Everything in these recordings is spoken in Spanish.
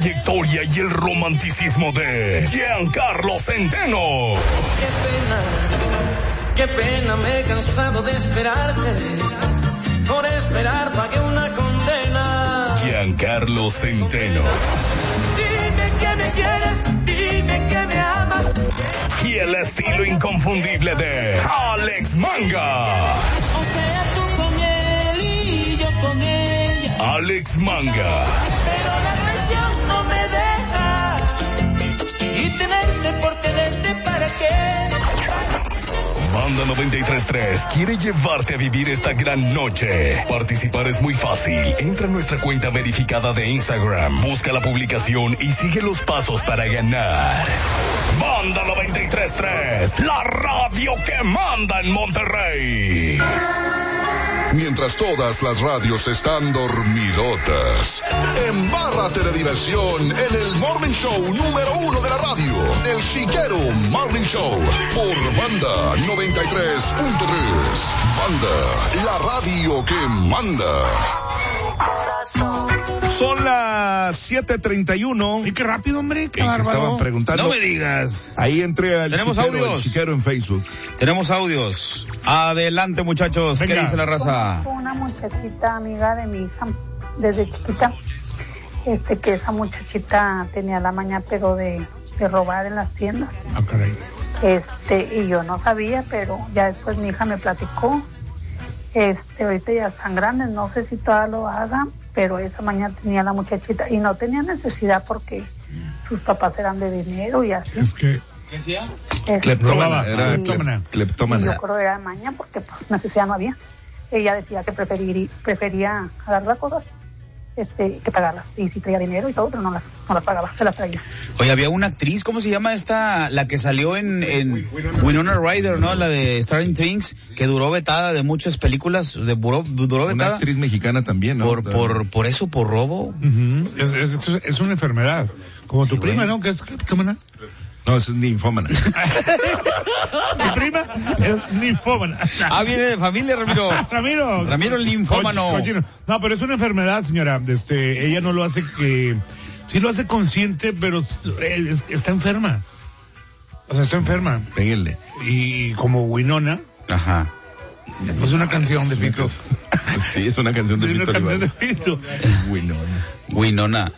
trayectoria y el romanticismo de Giancarlo Centeno. Qué pena, me he cansado de esperarte. Por esperar pagué una condena. Giancarlo Centeno. Dime que me quieres, dime que me amas. Y el estilo inconfundible de Alex Manga. O sea, tú con él y yo con ella. Alex Manga. Pero la traición no me deja. Y tenerte por tenerte, ¿para qué? Banda 93.3 quiere llevarte a vivir esta gran noche. Participar es muy fácil. Entra a nuestra cuenta verificada de Instagram, busca la publicación y sigue los pasos para ganar. Banda 93.3, la radio que manda en Monterrey. Mientras todas las radios están dormidotas, embárrate de diversión en el Morning Show número 1 de la radio, El Chiquero Morning Show, por Banda 93.3. Banda, la radio que manda. Son las 7:31. Sí, qué rápido, hombre, qué bárbaro. estaban preguntando. No me digas. Ahí entré al ¿Tenemos Chiquero, audios? El Chiquero en Facebook. Tenemos audios. Adelante, muchachos. Venga. ¿Qué dice la raza? Conozco una muchachita amiga de mi hija desde chiquita, que esa muchachita tenía la maña pero de robar en las tiendas. Ah, caray. Y yo no sabía, pero ya después mi hija me platicó. Ahorita ya están grandes, no sé si todavía lo hagan, pero esa mañana tenía la muchachita y no tenía necesidad porque sus papás eran de dinero y así. Es que... ¿Qué hacía? Cleptómana, era Y cleptómana. yo creo que era de maña porque pues necesidad no había. Ella decía que prefería agarrar las cosas que pagarlas. Y si traía dinero y todo, pero no las pagaba, se las traía. Oye, había una actriz, ¿cómo se llama esta? La que salió en Winona Ryder, ¿no? La de Stranger Things, que duró vetada de muchas películas, duró vetada. Una actriz mexicana también, ¿no? Por eso, por robo. Es una enfermedad. Como tu prima, ¿no? Que es cleptómana. No, es ninfómana. Mi prima es ninfómana. Ah, viene de familia, Ramiro. Ramiro el ninfómano. Cochino. No, pero es una enfermedad, señora. Ella no lo hace sí lo hace consciente, pero está enferma. O sea, está enferma. Péguenle. Y como Winona. Ajá. Es una canción de Fito. Sí, es una canción de Fito. Es una canción de Fito. Winona.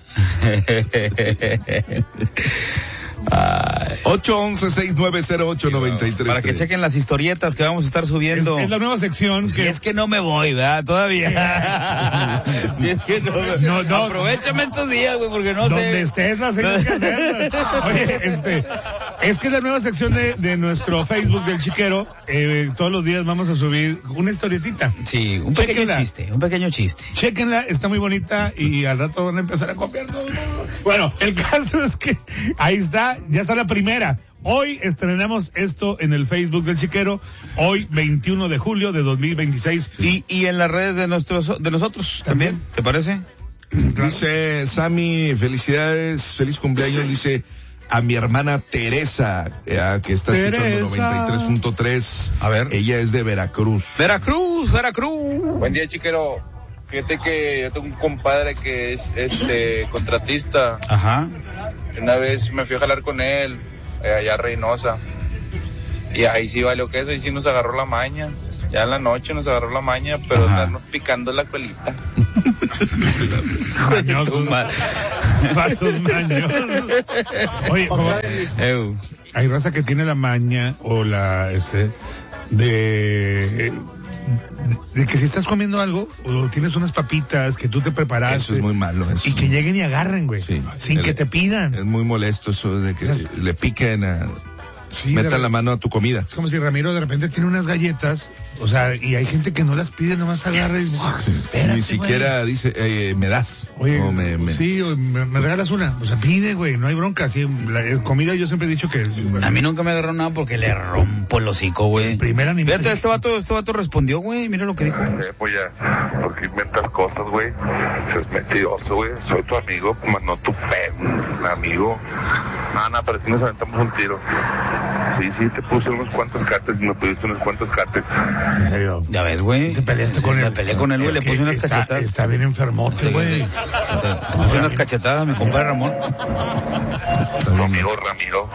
811-690-893. Para que chequen las historietas que vamos a estar subiendo. Es la nueva sección. Si es que no me voy, ¿verdad? Todavía. Si es que no. Aprovechame estos días, güey, porque no sé. Donde estés, las tienes que hacer. Oye, es que es la nueva sección de nuestro Facebook del Chiquero. Todos los días vamos a subir una historietita. Sí, un pequeño chiste. Chéquenla, está muy bonita y al rato van a empezar a copiar todo. Bueno, el caso es que ahí está, ya está la primera. Hoy estrenamos esto en el Facebook del Chiquero, hoy 21 de julio de 2026. Y en las redes de nosotros también, ¿te parece? Dice Sammy, felicidades, feliz cumpleaños, dice a mi hermana Teresa, que está escuchando 93.3. A ver. Ella es de Veracruz. Veracruz. Buen día, Chiquero. Fíjate que yo tengo un compadre que es contratista. Ajá. Una vez me fui a jalar con él allá a Reynosa y ahí sí valió que eso, y sí nos agarró la maña. Ya en la noche nos agarró la maña, pero andarnos picando la colita. Mañosos. Vatos mañosos. Oye, hay raza que tiene la maña o de que si estás comiendo algo o tienes unas papitas que tú te preparaste. Eso es muy malo. Eso. Y que lleguen y agarren, güey. Sí, sin que te pidan. Es muy molesto eso de que le piquen metan la mano a tu comida. Es como si Ramiro de repente tiene unas galletas, o sea, y hay gente que no las pide, nomás agarra y ni siquiera dice, me das. Oye, o sí, me regalas una. O sea, pide, güey, no hay bronca. Sí, la comida yo siempre he dicho que... A mí nunca me agarró nada porque le rompo el hocico, güey. Primera ni... Fíjate, este vato respondió, güey, mira lo que dijo. Pues ya, porque inventas cosas, güey. Es mentiroso, güey. Soy tu amigo, más no tu amigo. Nada, pero si nos aventamos un tiro. Sí, te puse unos cuantos cates, me pediste unos cuantos cates. En serio. Ya ves, güey. Te peleaste con él. Me peleé con él, güey, le puse unas cachetadas. Está bien enfermote, güey. Le puse unas cachetadas a mi compadre Ramón. Tu amigo Ramiro.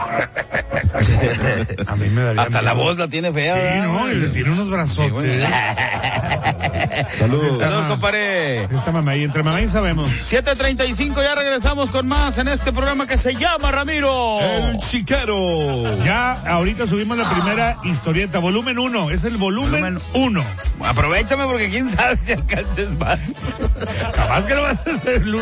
A mí me daría hasta miedo. la voz la tiene fea. Sí, ¿verdad, no, güey? y tiene unos brazotes. Saludos. Saludos, compadre. Esta mamá y entre mamá y sabemos. 7:35, ya regresamos con más en este programa que se llama Ramiro. El Chiquero. Ya ahorita subimos la primera historieta, volumen 1, es el volumen 1. Aprovechame porque quién sabe si alcances más. Capaz que lo vas a hacer el lunes.